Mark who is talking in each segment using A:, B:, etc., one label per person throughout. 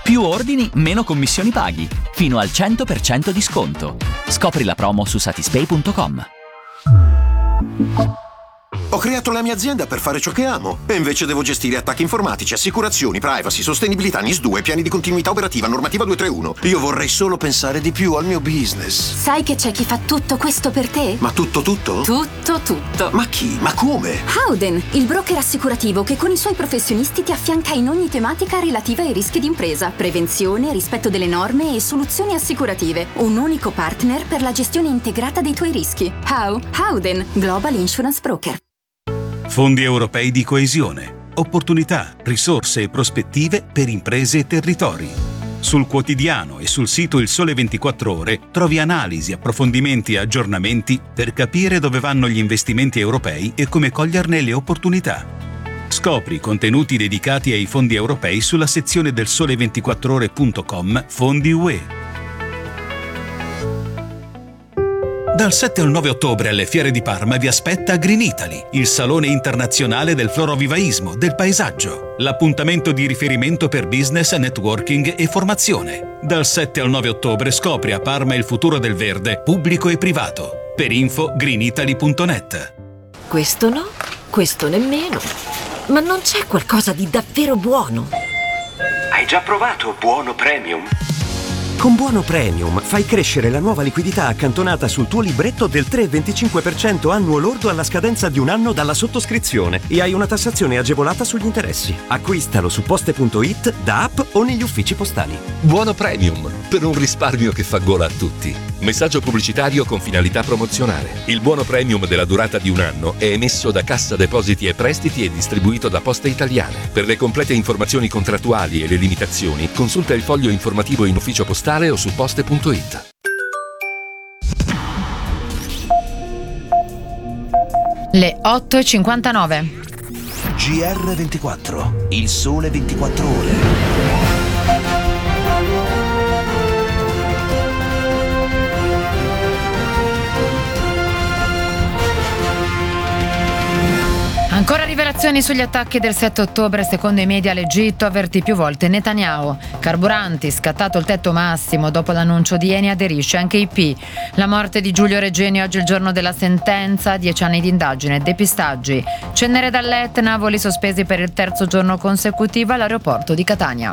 A: Più ordini, meno commissioni paghi. Fino al 100% di sconto. Scopri la promo su satispay.com.
B: Ho creato la mia azienda per fare ciò che amo e invece devo gestire attacchi informatici, assicurazioni, privacy, sostenibilità, NIS2, piani di continuità operativa, normativa 231. Io vorrei solo pensare di più al mio business.
C: Sai che c'è chi fa tutto questo per te?
B: Ma tutto?
C: Tutto.
B: Ma chi? Ma come?
C: Howden, il broker assicurativo che con i suoi professionisti ti affianca in ogni tematica relativa ai rischi d'impresa, prevenzione, rispetto delle norme e soluzioni assicurative. Un unico partner per la gestione integrata dei tuoi rischi. Howden, Global Insurance Broker.
D: Fondi europei di coesione, opportunità, risorse e prospettive per imprese e territori. Sul quotidiano e sul sito Il Sole 24 Ore trovi analisi, approfondimenti e aggiornamenti per capire dove vanno gli investimenti europei e come coglierne le opportunità. Scopri contenuti dedicati ai fondi europei sulla sezione del sole24ore.com Fondi UE. Dal 7 al 9 ottobre alle Fiere di Parma vi aspetta Green Italy, il salone internazionale del florovivaismo, del paesaggio, l'appuntamento di riferimento per business, networking e formazione. Dal 7 al 9 ottobre scopri a Parma il futuro del verde, pubblico e privato. Per info greenitaly.net.
E: Questo no, questo nemmeno. Ma non c'è qualcosa di davvero buono?
F: Hai già provato Buono Premium?
G: Con Buono Premium fai crescere la nuova liquidità accantonata sul tuo libretto del 3,25% annuo lordo alla scadenza di un anno dalla sottoscrizione e hai una tassazione agevolata sugli interessi. Acquistalo su poste.it, da app o negli uffici postali.
H: Buono Premium, per un risparmio che fa gola a tutti. Messaggio pubblicitario con finalità promozionale. Il Buono Premium della durata di un anno è emesso da Cassa Depositi e Prestiti e distribuito da Poste Italiane. Per le complete informazioni contrattuali e le limitazioni, consulta il foglio informativo in ufficio postale o su poste.it.
I: Le 8:59.
J: GR24, il Sole 24 Ore.
I: Ancora rivelazioni sugli attacchi del 7 ottobre. Secondo i media l'Egitto avvertì più volte Netanyahu. Carburanti, scattato il tetto massimo dopo l'annuncio di Eni, aderisce anche IP. La morte di Giulio Regeni, oggi è il giorno della sentenza, 10 anni di indagine e depistaggi. Cenere dall'Etna, voli sospesi per il terzo giorno consecutivo all'aeroporto di Catania.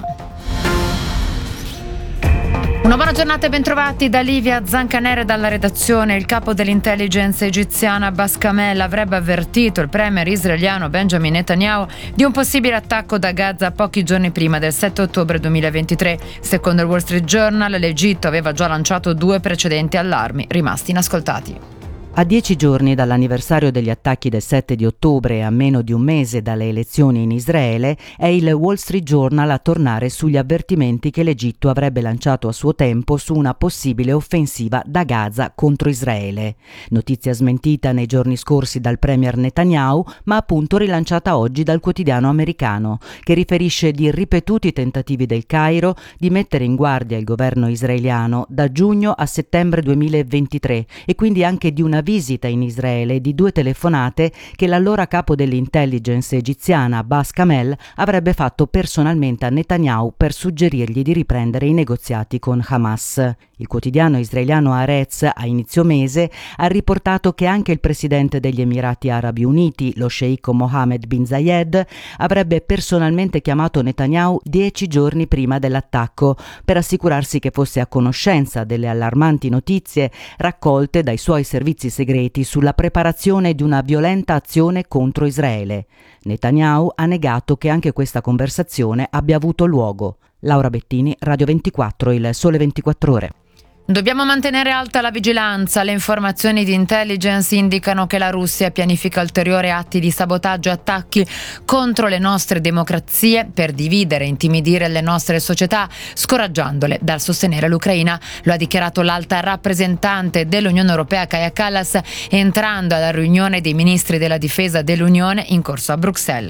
I: Una buona giornata e bentrovati da Livia Zancanere dalla redazione. Il capo dell'intelligence egiziana Abbas Kamel avrebbe avvertito il premier israeliano Benjamin Netanyahu di un possibile attacco da Gaza pochi giorni prima del 7 ottobre 2023. Secondo il Wall Street Journal, l'Egitto aveva già lanciato 2 precedenti allarmi rimasti inascoltati.
K: A 10 giorni dall'anniversario degli attacchi del 7 di ottobre e a meno di un mese dalle elezioni in Israele, è il Wall Street Journal a tornare sugli avvertimenti che l'Egitto avrebbe lanciato a suo tempo su una possibile offensiva da Gaza contro Israele. Notizia smentita nei giorni scorsi dal premier Netanyahu, ma appunto rilanciata oggi dal quotidiano americano, che riferisce di ripetuti tentativi del Cairo di mettere in guardia il governo israeliano da giugno a settembre 2023 e quindi anche di una visita in Israele e di 2 telefonate che l'allora capo dell'intelligence egiziana Abbas Kamel avrebbe fatto personalmente a Netanyahu per suggerirgli di riprendere i negoziati con Hamas. Il quotidiano israeliano Haaretz a inizio mese ha riportato che anche il presidente degli Emirati Arabi Uniti, lo sceicco Mohammed bin Zayed, avrebbe personalmente chiamato Netanyahu 10 giorni prima dell'attacco per assicurarsi che fosse a conoscenza delle allarmanti notizie raccolte dai suoi servizi segreti sulla preparazione di una violenta azione contro Israele. Netanyahu ha negato che anche questa conversazione abbia avuto luogo. Laura Bettini, Radio 24, Il Sole 24 Ore.
I: Dobbiamo mantenere alta la vigilanza. Le informazioni di intelligence indicano che la Russia pianifica ulteriori atti di sabotaggio e attacchi contro le nostre democrazie per dividere e intimidire le nostre società, scoraggiandole dal sostenere l'Ucraina. Lo ha dichiarato l'alta rappresentante dell'Unione Europea Kaja Kallas entrando alla riunione dei ministri della difesa dell'Unione in corso a Bruxelles.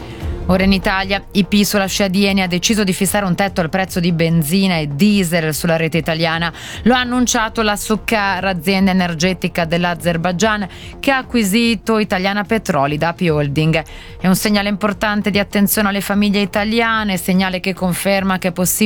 I: Ora in Italia, IP sulla scia di Eni ha deciso di fissare un tetto al prezzo di benzina e diesel sulla rete italiana. Lo ha annunciato la Socar, azienda energetica dell'Azerbaigian, che ha acquisito Italiana Petroli da AP Holding. È un segnale importante di attenzione alle famiglie italiane, segnale che conferma che è possibile